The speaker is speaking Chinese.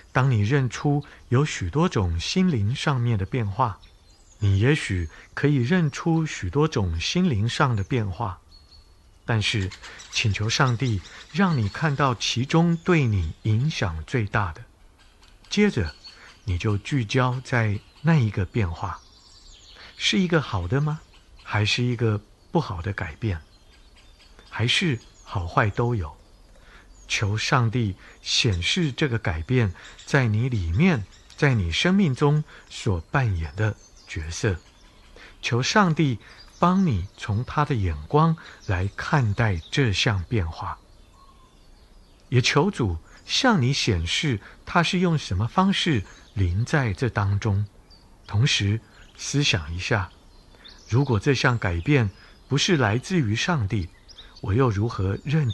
当你认出有许多种心灵上面的变化，你也许可以认出许多种心灵上的变化，但是请求上帝让你看到其中对你影响最大的，接着你就聚焦在那一个变化，是一个好的吗？还是一个不好的改变？还是好坏都有？求上帝显示这个改变在你里面，在你生命中所扮演的角色。求上帝帮你从他的眼光来看待这项变化，也求主向你显示他是用什么方式临在这当中。同时思想一下，如果这项改变不是来自于上帝，我又如何认